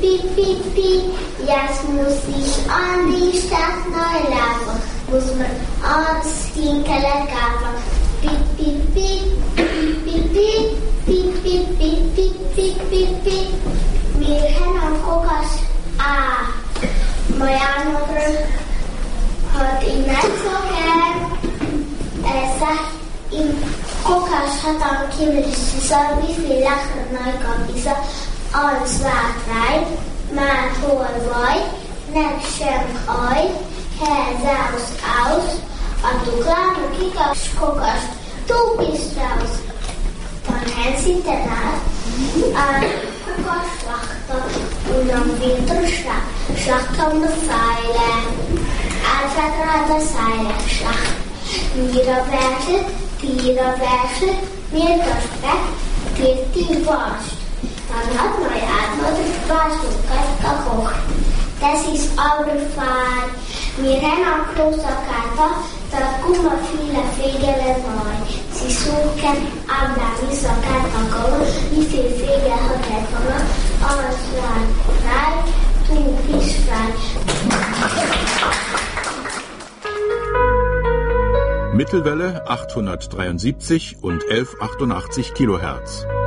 piep. Jetzt muss ich an die Stadt neu laufen. Muss man ans Kinkerle kaufen. Piep, piep, piep, piep, piep, piep, piep, piep, piep, piep. Wir haben kokas Marianne hat ihn nicht so gern. Sagt ihm, kokas hat am Kimmelische gesagt, wie viel Lachen neu gab. Ich sag, 1, 2, 3, maar hol vagy, nem sem aj, herzáusz aus, a duglának kikapskokast, tu bist raus. Dann haben sie danach eine Kokaschlachter und am Winterschlacht haben wir Seile. Einfach gerade Seile geschlacht. Tiere wäschen, mir das Bett, geht die Wurst. Dann hat Marianne das Waschlukas gekocht. Das ist aber fein. Wir haben am Klostergarten, da kommen viele Vögel neu. Sie suchen am Klostergarten kommen. Wie viele Vögel hat kommen? 1, 2, 3, du bist frei. Mittelwelle 873 und 1188 Kilohertz.